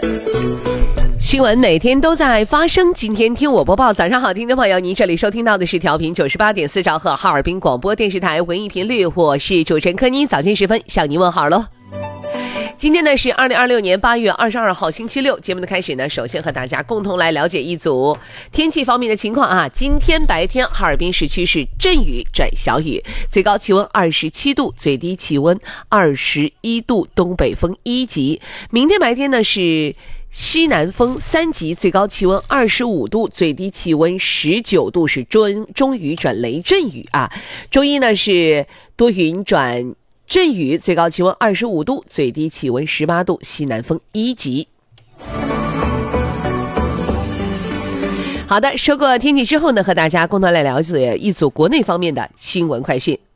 新闻每天都在发生，今天听我播报。早上好，听众朋友，您这里收听到的是调频98.4兆赫哈尔滨广播电视台文艺频率，我是主持人柯妮，早间时分向您问好喽。今天呢是2026年8月22号星期六，节目的开始呢，首先和大家共同来了解一组天气方面的情况啊。今天白天哈尔滨市区是阵雨转小雨，最高气温27度，最低气温21度，东北风1级。明天白天呢是西南风3级，最高气温25度，最低气温19度，是中雨转雷阵雨啊。周一呢是多云转阵雨，最高气温25度，最低气温18度，西南风1级。好的，说过天气之后呢，和大家共同来了解一组国内方面的新闻快讯。